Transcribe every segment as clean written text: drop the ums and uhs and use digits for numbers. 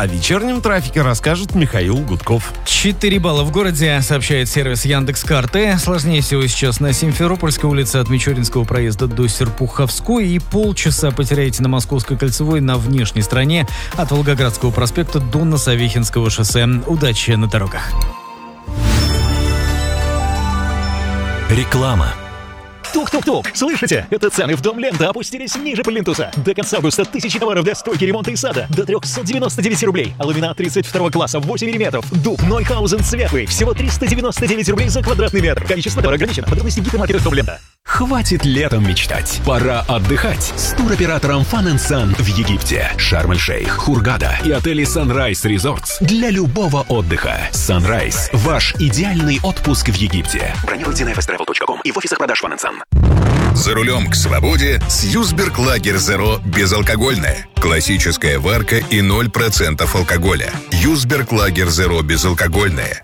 О вечернем трафике расскажет Михаил Гудков. 4 балла в городе, сообщает сервис Яндекс.Карты. Сложнее всего сейчас на Симферопольской улице от Мичуринского проезда до Серпуховской. И полчаса потеряете на Московской кольцевой на внешней стороне от Волгоградского проспекта до Носовихинского шоссе. Удачи на дорогах. Реклама. Тук-тук-тук! Слышите? Это цены в Дом Лента опустились ниже плинтуса. До конца августа тысячи товаров для стройки, ремонта и сада до 399 рублей. А ламинат 32 класса 8 мм. Дуб Нойхаузен светлый. Всего 399 рублей за квадратный метр. Количество товара ограничено. Подробности в гипермаркетах Дом Лента. Хватит летом мечтать. Пора отдыхать с туроператором Fun & Sun в Египте, Шарм-эль-Шейх, Хургада и отели Sunrise Resorts для любого отдыха. Sunrise – ваш идеальный отпуск в Египте. Бронируйте на fstravel.com и в офисах продаж Fun & Sun. За рулем к свободе с Юсберг Лагер Зеро безалкогольное. Классическая варка и 0% алкоголя. Юсберг Лагер Зеро безалкогольное.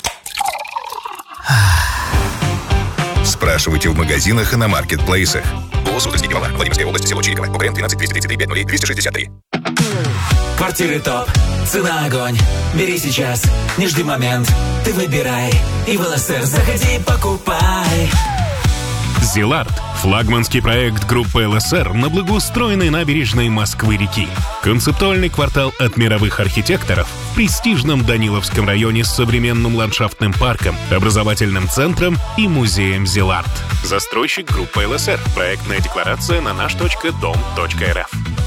Спрашивайте в магазинах и на маркетплейсах. ООО «Суточники-Пала», Владимирская область, село Чириково, УКМ 12 233 50 263. Квартиры топ, цена огонь. Бери сейчас, не жди момент. Ты выбирай, и в ЛСР заходи, покупай. Зилард – флагманский проект группы ЛСР на благоустроенной набережной Москвы-реки. Концептуальный квартал от мировых архитекторов в престижном Даниловском районе с современным ландшафтным парком, образовательным центром и музеем Зилард. Застройщик группы ЛСР. Проектная декларация на наш.дом.рф.